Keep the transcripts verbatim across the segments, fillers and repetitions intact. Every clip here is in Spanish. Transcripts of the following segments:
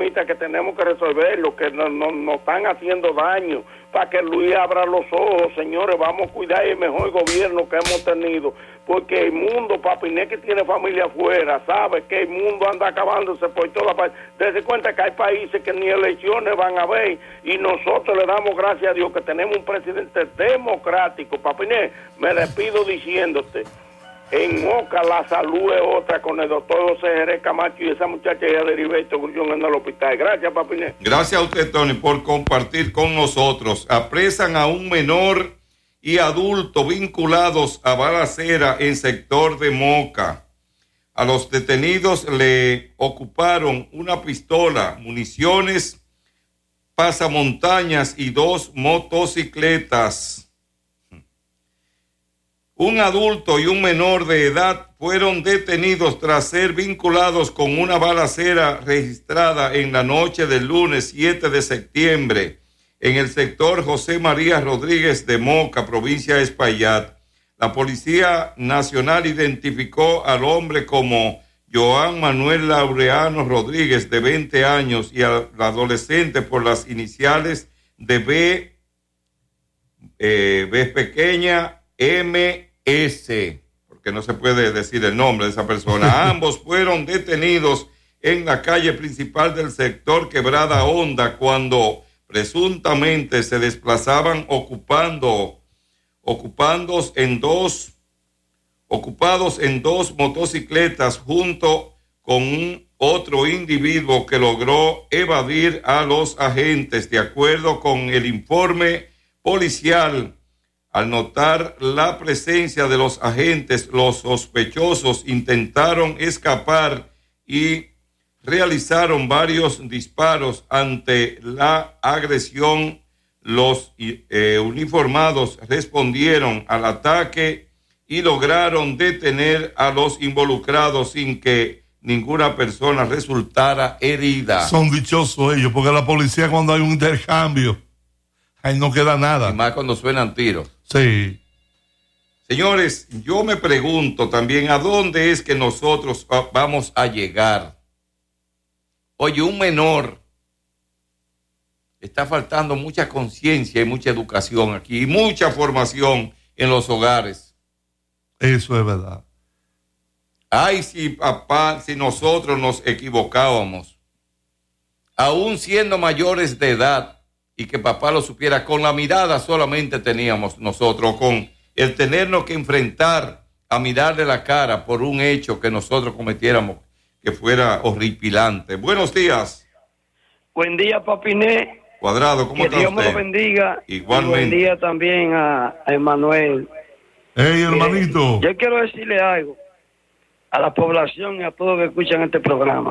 problemitas que tenemos que resolver, lo que nos no, no están haciendo daño, para que Luis abra los ojos, señores, vamos a cuidar el mejor gobierno que hemos tenido, porque el mundo, Papiné, que tiene familia afuera, sabe que el mundo anda acabándose por toda parte. Desde cuenta que hay países que ni elecciones van a ver, y nosotros le damos gracias a Dios que tenemos un presidente democrático. Papiné, me despido diciéndote, en Moca la salud es otra, con el doctor José Jerez Camacho y esa muchacha ya de Heriberto Grullón en el hospital. Gracias, Papiné. Gracias a usted, Tony, por compartir con nosotros. Apresan a un menor y adulto vinculados a balacera en sector de Moca. A los detenidos le ocuparon una pistola, municiones, pasamontañas y dos motocicletas. Un adulto y un menor de edad fueron detenidos tras ser vinculados con una balacera registrada en la noche del lunes siete de septiembre en el sector José María Rodríguez de Moca, provincia de Espaillat. La Policía Nacional identificó al hombre como Joan Manuel Laureano Rodríguez, de veinte años, y al adolescente por las iniciales de B, eh, B pequeña, M, S, porque no se puede decir el nombre de esa persona. Ambos fueron detenidos en la calle principal del sector Quebrada Honda cuando presuntamente se desplazaban ocupando, ocupados en dos, ocupados en dos motocicletas junto con un otro individuo que logró evadir a los agentes. De acuerdo con el informe policial, al notar la presencia de los agentes, los sospechosos intentaron escapar y realizaron varios disparos ante la agresión. Los eh, uniformados respondieron al ataque y lograron detener a los involucrados sin que ninguna persona resultara herida. Son dichosos ellos, porque la policía, cuando hay un intercambio, ahí no queda nada. Y más cuando suenan tiros. Sí. Señores, yo me pregunto también a dónde es que nosotros vamos a llegar. Oye, un menor, está faltando mucha conciencia y mucha educación aquí, y mucha formación en los hogares. Eso es verdad. Ay, si papá, si nosotros nos equivocábamos, aún siendo mayores de edad, y que papá lo supiera, con la mirada solamente teníamos nosotros, con el tenernos que enfrentar a mirarle la cara por un hecho que nosotros cometiéramos que fuera horripilante. Buenos días. Buen día, Papiné. Cuadrado, ¿cómo que está Dios usted? me lo bendiga. Igualmente. Y buen día también a, a Emanuel. Hey, hermanito. Eh, yo quiero decirle algo a la población y a todos que escuchan este programa.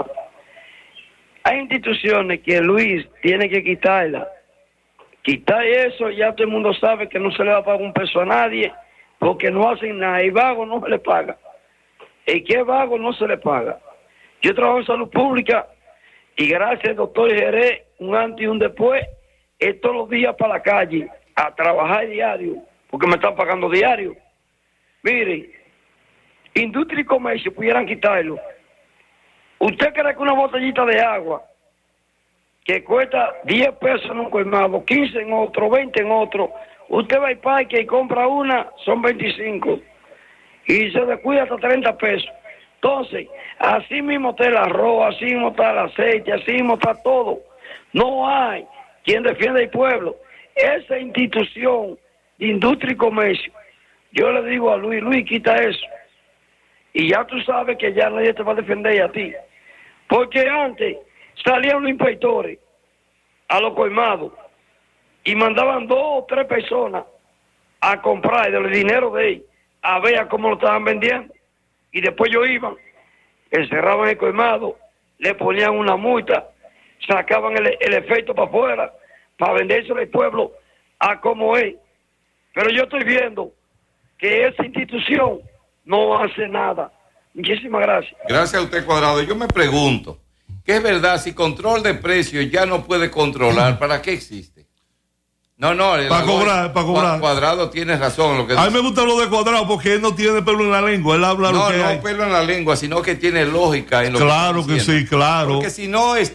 Hay instituciones que Luis tiene que quitarlas. Quitar eso, ya todo el mundo sabe que no se le va a pagar un peso a nadie, porque no hacen nada. El vago no se le paga. El que es vago no se le paga. Yo trabajo en salud pública y gracias al doctor Jerez, un antes y un después, es todos los días para la calle, a trabajar diario, porque me están pagando diario. Miren, industria y comercio pudieran quitarlo. ¿Usted cree que una botellita de agua que cuesta diez pesos en un colmado, quince en otro, veinte en otro, usted va al parque y compra una, son veinticinco, y se descuida hasta treinta pesos? Entonces, así mismo está el arroz, así mismo está el aceite, así mismo está todo. No hay quien defienda el pueblo. Esa institución de industria y comercio, yo le digo a Luis, Luis, quita eso. Y ya tú sabes que ya nadie te va a defender a ti. Porque antes salían los inspectores a los colmados y mandaban dos o tres personas a comprar del dinero de él, a ver a cómo lo estaban vendiendo. Y después ellos iban, encerraban el colmado, le ponían una multa, sacaban el, el efecto para afuera, para vendérselo al pueblo a como es. Pero yo estoy viendo que esa institución no hace nada. Muchísimas gracias. Gracias a usted, Cuadrado. Yo me pregunto, ¿qué es verdad? Si control de precios ya no puede controlar, ¿para qué existe? No, no. Para cobrar, para cobrar. Cuadrado tiene razón. Lo que a mí me gusta lo de Cuadrado porque él no tiene pelo en la lengua. Él habla no, lo que no, hay. No, pelo en la lengua, sino que tiene lógica en lo claro que que sí, claro. Porque si no,